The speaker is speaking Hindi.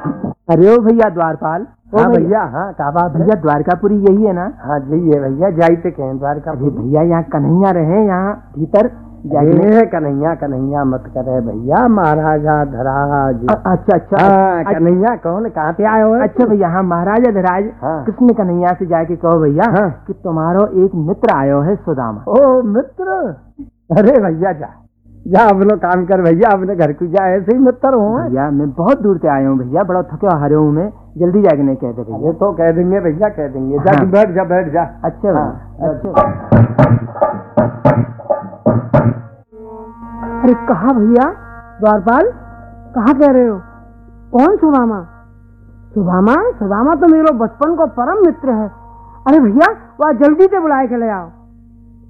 अरे ओ भैया द्वारपाल। हाँ भैया, हाँ क्या बात है भैया? द्वारकापुरी यही है ना? हाँ यही है भैया, जाइते कहें द्वारका। अरे भैया यहाँ कन्हैया रहे, यहाँ भीतर कन्हैया कन्हैया मत करे भैया, महाराजा धराज। अच्छा अच्छा। हाँ कन्हैया कौन, कहाँ पे आए हो? अच्छा भैया, हाँ महाराजा धराज। हाँ। कृष्ण कन्हैया से जाके कहो भैया हाँ। कि तुम्हारो एक मित्र आयो है सुदामा। ओ मित्र, अरे भैया जा अपनो काम कर भैया, अपने घर को जा, ऐसे ही मित्र हो। भैया मैं बहुत दूर से आया हूँ भैया, बड़ा थके हारे हूँ मैं, जल्दी जाके नहीं कहते भैया। ये तो कह देंगे भैया, कह देंगे। जा हाँ। बैठ जा बैठ जा। अच्छा हाँ। अच्छा। अरे कहा भैया? द्वारपाल कहा कह रहे हो? कौन सुदामा? सुदामा? सुदामा तो मेरा बचपन को परम मित्र है। अरे भैया वह जल्दी से बुलाए के ले आओ।